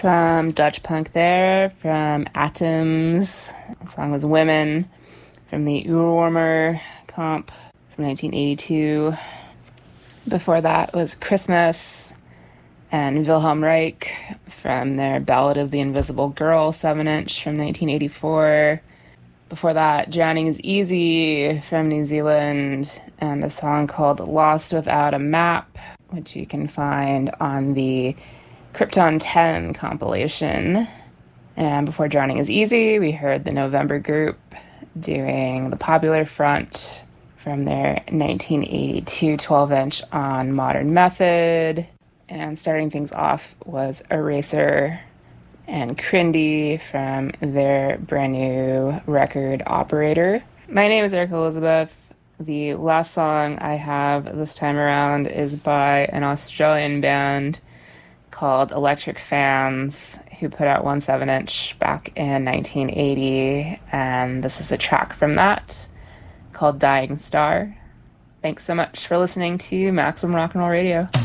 Some Dutch punk there from Atoms. The song was Women from the Oorwormer comp from 1982. Before that was Christmas and Wilhelm Reich from their Ballad of the Invisible Girl 7-inch from 1984. Before that, Drowning is Easy from New Zealand, and a song called Lost Without a Map, which you can find on the Krypton 10 compilation. And before Drowning is Easy, we heard the November Group doing The Popular Front from their 1982 12-inch on Modern Method. And starting things off was Eraser and Crindy from their brand new record Operator. My name is Erica Elizabeth. The last song I have this time around is by an Australian band called Electric Fans, who put out one 7-inch back in 1980, and this is a track from that called Dying Star. Thanks so much for listening to Maximum Rock and Roll Radio.